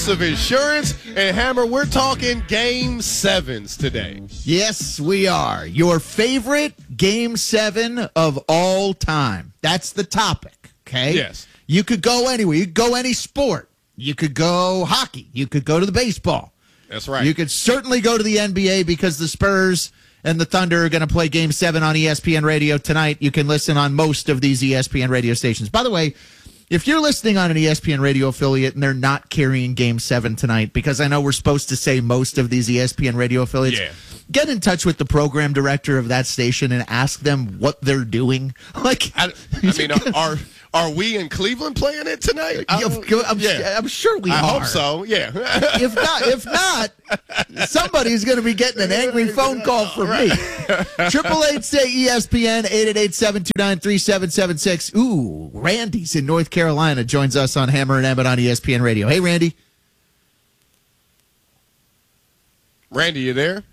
of insurance. And Hammer, we're talking Game 7s today. Yes, we are. Your favorite Game 7 of all time. That's the topic, okay? Yes. You could go anywhere. You could go any sport. You could go hockey. You could go to the baseball. That's right. You could certainly go to the NBA because the Spurs and the Thunder are going to play Game 7 on ESPN Radio tonight. You can listen on most of these ESPN radio stations. By the way, if you're listening on an ESPN radio affiliate and they're not carrying Game 7 tonight, because I know we're supposed to say most of these ESPN radio affiliates, get in touch with the program director of that station and ask them what they're doing. Are we in Cleveland playing it tonight? I'm sure we are. I hope so, yeah. If not, somebody's going to be getting an angry phone call from me. 888-SAY-ESPN, 888-729-3776. Ooh, Randy's in North Carolina joins us on Hammer and Emmett on ESPN Radio. Hey, Randy. Randy, you there?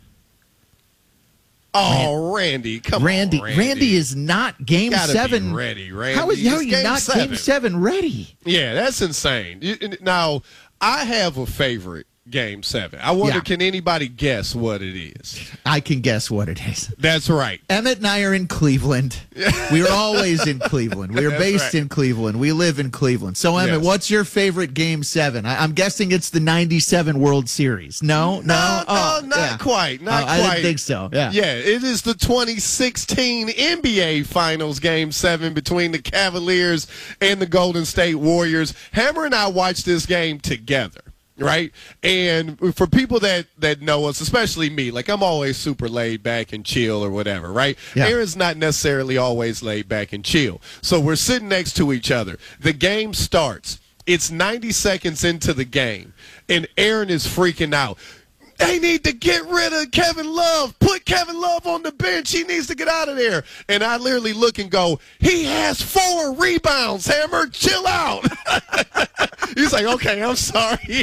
Oh, Randy, come on, Randy. Randy is not Game 7. Be ready, Randy. How are you not Game 7 ready? Yeah, that's insane. Now, I have a favorite Game 7. I wonder, can anybody guess what it is? I can guess what it is. That's right. Emmett and I are in Cleveland. We are always in Cleveland. We are based in Cleveland. We live in Cleveland. So, Emmett, what's your favorite Game 7? I'm guessing it's the 97 World Series. No, not quite. Not quite. I didn't think so. Yeah, it is the 2016 NBA Finals Game 7 between the Cavaliers and the Golden State Warriors. Hammer and I watched this game together. Right? And for people that know us, especially me, like I'm always super laid back and chill or whatever, right? Yeah. Aaron's not necessarily always laid back and chill. So we're sitting next to each other. The game starts. It's 90 seconds into the game, and Aaron is freaking out. They need to get rid of Kevin Love. Put Kevin Love on the bench. He needs to get out of there. And I literally look and go, he has 4 rebounds, Hammer. Chill out. He's like, okay, I'm sorry.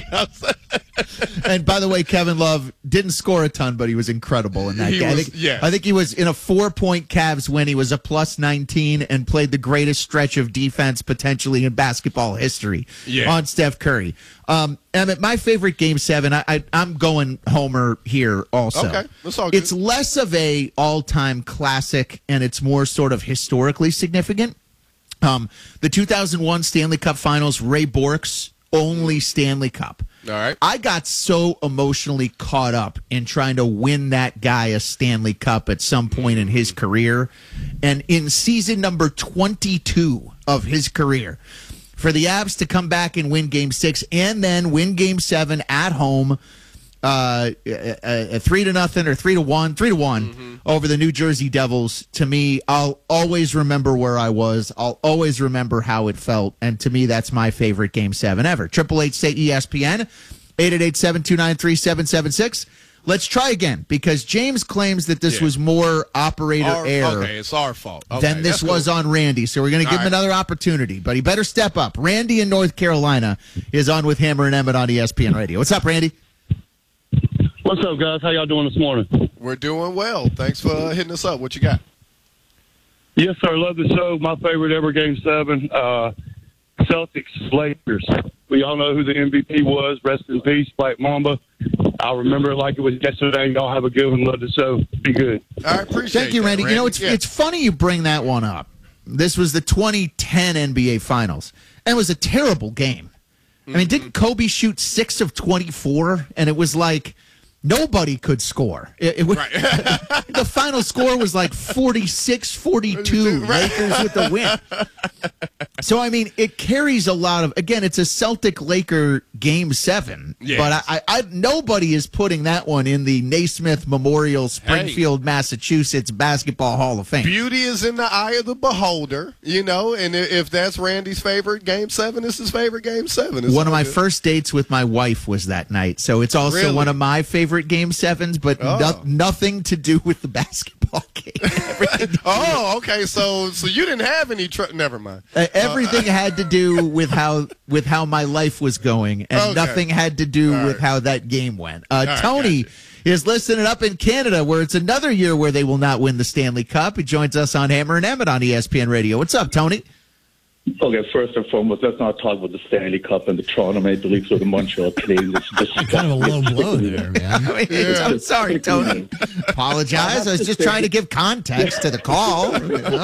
And by the way, Kevin Love didn't score a ton, but he was incredible in that game. I think he was in a 4-point Cavs win. He was a plus 19 and played the greatest stretch of defense potentially in basketball history on Steph Curry. Emmett, my favorite Game 7, I'm going Homer here also. Okay, that's all good. It's less of a all-time classic, and it's more sort of historically significant. The 2001 Stanley Cup Finals, Ray Bourque's only Stanley Cup. All right. I got so emotionally caught up in trying to win that guy a Stanley Cup at some point in his career. And in season number 22 of his career, for the Avs to come back and win Game 6 and then win Game 7 at home, 3-0 or 3-1 over the New Jersey Devils. To me, I'll always remember where I was. I'll always remember how it felt. And to me, that's my favorite Game 7 ever. 888-SAY-ESPN, 888-729-3776. Let's try again, because James claims that this was more operator error. Okay, it's our fault. Than this was on Randy. So we're going to give him another opportunity, but he better step up. Randy in North Carolina is on with Hammer and Emmett on ESPN Radio. What's up, Randy? What's up, guys? How y'all doing this morning? We're doing well. Thanks for hitting us up. What you got? Yes, sir. Love the show. My favorite ever Game 7, Celtics, Lakers. We all know who the MVP was. Rest in peace, Black Mamba. I remember it like it was yesterday. Y'all have a good one. Love the show. Be good. I appreciate Thank you, Randy. That, You know, it's funny you bring that one up. This was the 2010 NBA Finals, and it was a terrible game. I mean, didn't Kobe shoot 6 of 24? And it was like nobody could score. The final score was like 46-42, Lakers with the win. So, I mean, it carries a lot of, again, it's a Celtic-Laker Game 7, but I nobody is putting that one in the Naismith Memorial Springfield, Massachusetts Basketball Hall of Fame. Beauty is in the eye of the beholder, you know, and if that's Randy's favorite Game 7, it's his favorite Game 7. It's one of my first dates with my wife was that night, so it's also one of my favorite Game 7s, but nothing to do with the basketball game. Okay, so you didn't have any never mind. Everything had to do with how my life was going, and nothing had to do with how that game went. Tony is listening up in Canada, where it's another year where they will not win the Stanley Cup. He joins us on Hammer and Emmett on ESPN Radio. What's up, Tony? Okay, first and foremost, let's not talk about the Stanley Cup and the Toronto Maple Leafs or the Montreal Canadiens. It's just Kind of a low blow there, man. I mean, I'm sorry, Tony. Apologize. I was just trying to give context to the call.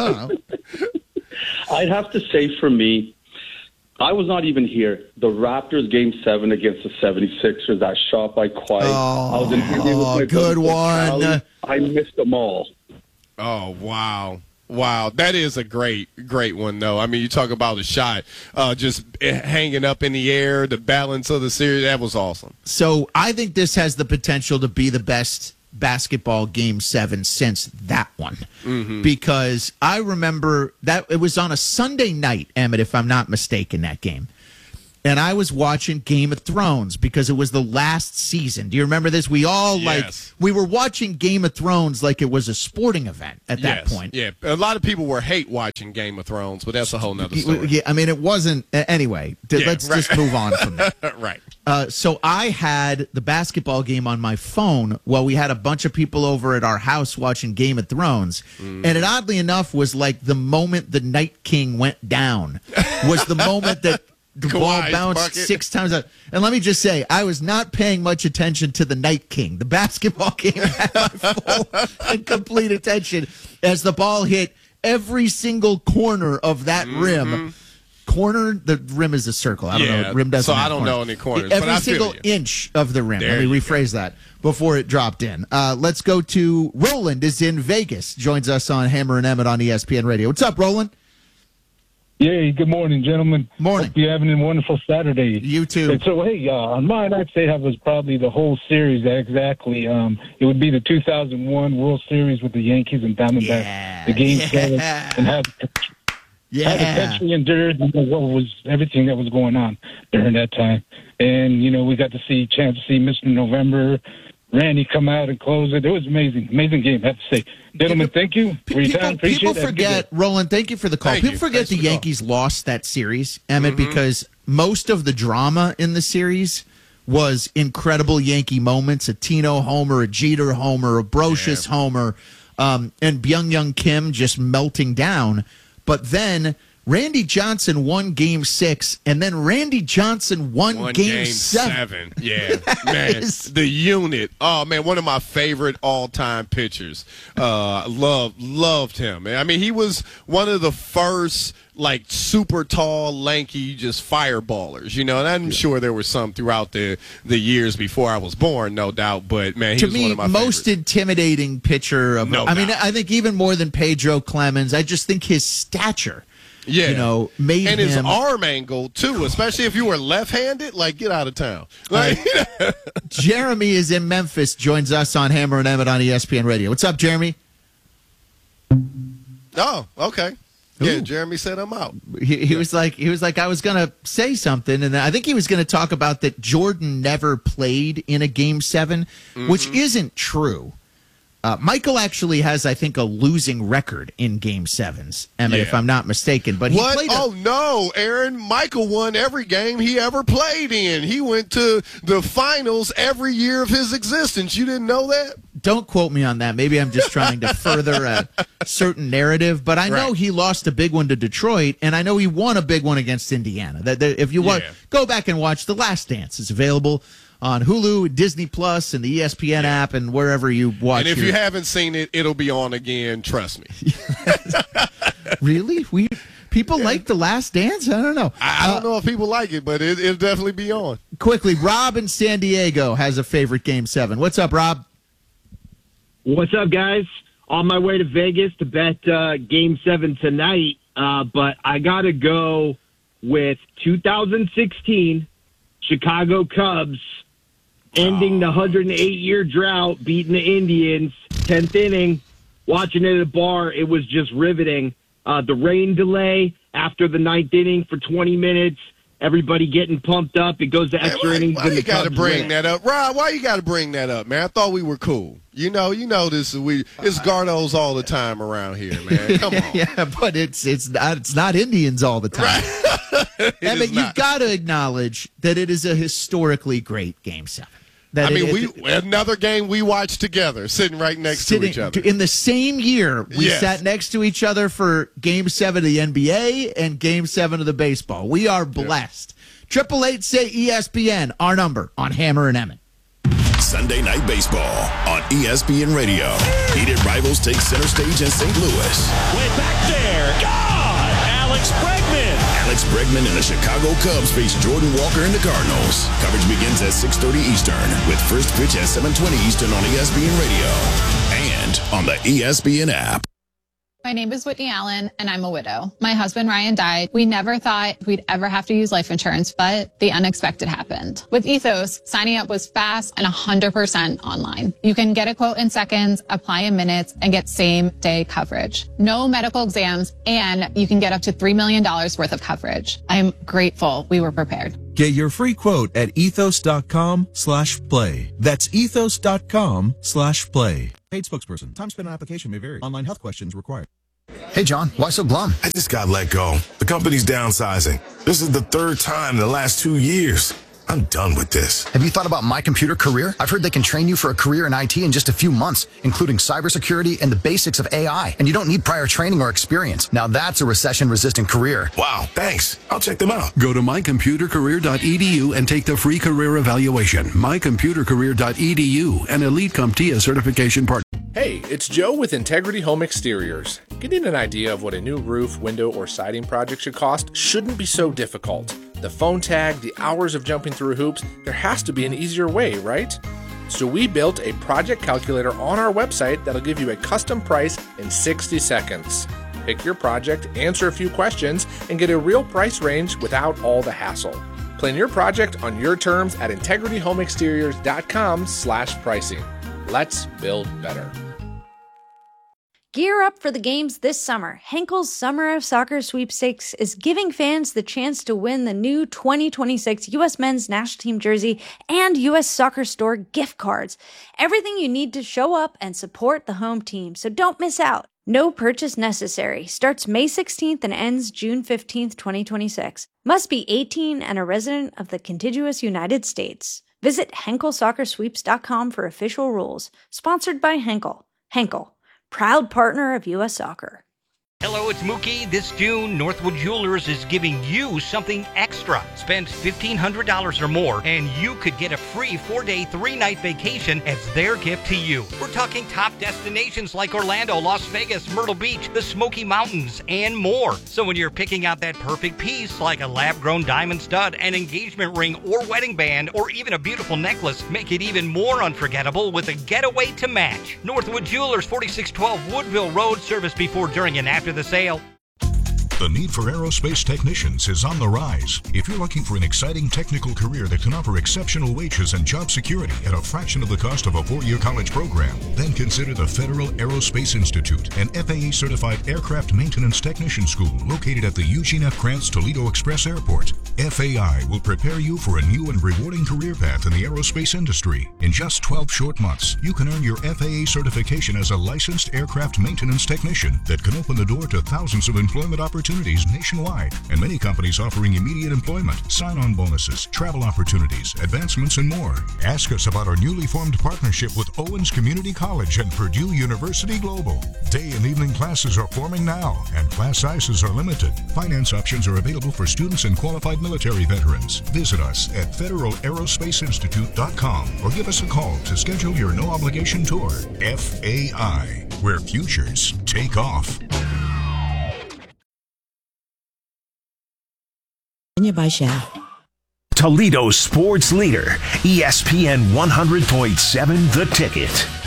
I'd have to say for me, I was not even here. The Raptors Game 7 against the 76ers, that shot by Kawhi. I was in here with my good buddy one. Callie. I missed them all. Oh, wow. Wow, that is a great one, though. I mean, you talk about a shot just hanging up in the air, the balance of the series. That was awesome. So I think this has the potential to be the best basketball Game 7 since that one. Because I remember that it was on a Sunday night, Emmett, if I'm not mistaken, that game. And I was watching Game of Thrones because it was the last season. Do you remember this? We all we were watching Game of Thrones like it was a sporting event at that point. Yeah, a lot of people were hate watching Game of Thrones, but that's a whole nother story. Yeah, I mean, it wasn't. Anyway, let's just move on from that. Right. So I had the basketball game on my phone while we had a bunch of people over at our house watching Game of Thrones. And it oddly enough was like the moment the Night King went down was the moment that the ball bounced bucket 6 times out. And let me just say, I was not paying much attention to the Night King. The basketball game had my full and complete attention as the ball hit every single corner of that rim. Corner, the rim is a circle. I don't know. Rim doesn't. So I don't know any corners. Every single inch of the rim. Let me rephrase that before it dropped in. Let's go to Roland. Is in Vegas. Joins us on Hammer and Emmett on ESPN Radio. What's up, Roland? Yeah, good morning, gentlemen. Morning. Hope you're having a wonderful Saturday. You too. And so, hey, on mine, I'd say that was probably the whole series, exactly. It would be the 2001 World Series with the Yankees and Diamondbacks. The Game 7, and how the country endured everything that was going on during that time. And, we got to chance to see Mr. November, Randy come out and close it. It was amazing. Amazing game, I have to say. Gentlemen, thank you for your time. Appreciate people forget, Roland, thank you for the call. People forget the Yankees lost that series, Emmett, because most of the drama in the series was incredible Yankee moments, a Tino homer, a Jeter homer, a Brocious homer, and Byung-Hyun Kim just melting down. But then Randy Johnson won Game 6, and then Randy Johnson won Game 7. Yeah, man, the unit. Oh man, one of my favorite all-time pitchers. Loved him. I mean, he was one of the first super tall, lanky, just fireballers. And I'm sure there were some throughout the years before I was born, no doubt. But man, he was one of my most favorites. Intimidating pitcher of. No I mean, doubt. I think even more than Pedro Clemens. I just think his stature. Made and his him arm angle too, especially if you were left-handed. Get out of town. Jeremy is in Memphis. Joins us on Hammer and Emmett on ESPN Radio. What's up, Jeremy? Oh, okay. Yeah, Jeremy said I'm out. He was like I was gonna say something, and I think he was gonna talk about that Jordan never played in a Game 7, which isn't true. Michael actually has, I think, a losing record in Game 7s, Emmett, if I'm not mistaken. But he played. No, Aaron. Michael won every game he ever played in. He went to the finals every year of his existence. You didn't know that? Don't quote me on that. Maybe I'm just trying to further a certain narrative. But I know he lost a big one to Detroit, and I know he won a big one against Indiana. If you want, go back and watch The Last Dance. It's available on Hulu, Disney Plus, and the ESPN app, and wherever you watch. And if you haven't seen it, it'll be on again. Trust me. Really? People like The Last Dance? I don't know. I don't know if people like it, but it'll definitely be on. Quickly, Rob in San Diego has a favorite Game 7. What's up, Rob? What's up, guys? On my way to Vegas to bet Game 7 tonight, but I got to go with 2016 Chicago Cubs ending the 108-year drought, beating the Indians, 10th inning, watching it at a bar. It was just riveting. The rain delay after the 9th inning for 20 minutes, everybody getting pumped up. It goes to extra innings. Why you got to bring that up? Rob, why you got to bring that up, man? I thought we were cool. You know this. It's Gardos all the time around here, man. Come on. Yeah, but it's not Indians all the time. Right. Emmett, you've got to acknowledge that it is a historically great Game 7. Another game we watched together, sitting right next to each other. In the same year, we sat next to each other for Game 7 of the NBA and Game 7 of the baseball. We are blessed. 888 say ESPN, our number on Hammer and Emmett. Sunday Night Baseball on ESPN Radio. Heated rivals take center stage in St. Louis. Way back there. God! Alex Bregman. Alex Bregman and the Chicago Cubs face Jordan Walker and the Cardinals. Coverage begins at 6:30 Eastern with first pitch at 7:20 Eastern on ESPN Radio and on the ESPN app. My name is Whitney Allen, and I'm a widow. My husband, Ryan, died. We never thought we'd ever have to use life insurance, but the unexpected happened. With Ethos, signing up was fast and 100% online. You can get a quote in seconds, apply in minutes, and get same-day coverage. No medical exams, and you can get up to $3 million worth of coverage. I'm grateful we were prepared. Get your free quote at ethos.com/play. That's ethos.com/play. Paid spokesperson. Time spent on application may vary. Online health questions required. Hey, John, why so glum? I just got let go. The company's downsizing. This is the third time in the last 2 years. I'm done with this. Have you thought about My Computer Career? I've heard they can train you for a career in IT in just a few months, including cybersecurity and the basics of AI. And you don't need prior training or experience. Now that's a recession-resistant career. Wow, thanks. I'll check them out. Go to mycomputercareer.edu and take the free career evaluation. Mycomputercareer.edu, an Elite CompTIA certification partner. Hey, it's Joe with Integrity Home Exteriors. Getting an idea of what a new roof, window, or siding project should cost shouldn't be so difficult. The phone tag, the hours of jumping through hoops, there has to be an easier way, right? So we built a project calculator on our website that'll give you a custom price in 60 seconds. Pick your project, answer a few questions, and get a real price range without all the hassle. Plan your project on your terms at integrityhomeexteriors.com/pricing. Let's build better. Gear up for the games this summer. Henkel's Summer of Soccer Sweepstakes is giving fans the chance to win the new 2026 U.S. Men's National Team jersey and U.S. Soccer Store gift cards. Everything you need to show up and support the home team, so don't miss out. No purchase necessary. Starts May 16th and ends June 15th, 2026. Must be 18 and a resident of the contiguous United States. Visit HenkelSoccerSweeps.com for official rules. Sponsored by Henkel. Henkel, proud partner of U.S. Soccer. Hello, it's Mookie. This June, Northwood Jewelers is giving you something extra. Spend $1,500 or more, and you could get a free 4-day, 3-night vacation as their gift to you. We're talking top destinations like Orlando, Las Vegas, Myrtle Beach, the Smoky Mountains, and more. So when you're picking out that perfect piece, like a lab-grown diamond stud, an engagement ring, or wedding band, or even a beautiful necklace, make it even more unforgettable with a getaway to match. Northwood Jewelers, 4612 Woodville Road, service before, during, and after the sale. The need for aerospace technicians is on the rise. If you're looking for an exciting technical career that can offer exceptional wages and job security at a fraction of the cost of a 4-year college program, then consider the Federal Aerospace Institute, an FAA-certified aircraft maintenance technician school located at the Eugene F. Krantz Toledo Express Airport. FAI will prepare you for a new and rewarding career path in the aerospace industry. In just 12 short months, you can earn your FAA certification as a licensed aircraft maintenance technician that can open the door to thousands of employment opportunities nationwide, and many companies offering immediate employment, sign-on bonuses, travel opportunities, advancements, and more. Ask us about our newly formed partnership with Owens Community College and Purdue University Global. Day and evening classes are forming now, and class sizes are limited. Finance options are available for students and qualified military veterans. Visit us at federalerosspaceinstitute.com or give us a call to schedule your no-obligation tour. FAI, where futures take off. By Shell. Toledo's sports leader, ESPN 100.7 The Ticket.